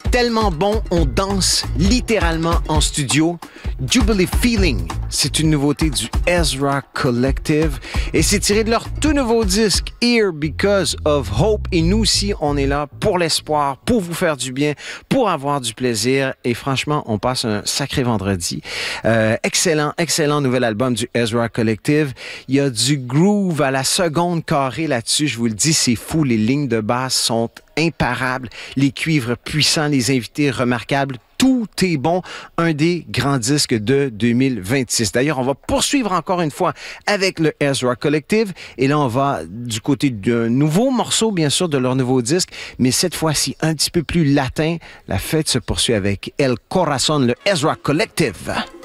tellement bon, on danse littéralement en studio. Jubilee Feeling, c'est une nouveauté du Ezra Collective et c'est tiré de leur tout nouveau disque Here Because of Hope. Et nous aussi, on est là pour l'espoir, pour vous faire du bien, pour avoir du plaisir. Et franchement, on passe un sacré vendredi. Excellent nouvel album du Ezra Collective. Il y a du groove à la seconde carrée là-dessus. Je vous le dis, c'est fou. Les lignes de basse sont imparables. Les cuivres puissants, les invités remarquables. Tout est bon, un des grands disques de 2026. D'ailleurs, on va poursuivre encore une fois avec le Ezra Collective. Et là, on va du côté d'un nouveau morceau, bien sûr, de leur nouveau disque, mais cette fois-ci un petit peu plus latin. La fête se poursuit avec El Corazon, le Ezra Collective.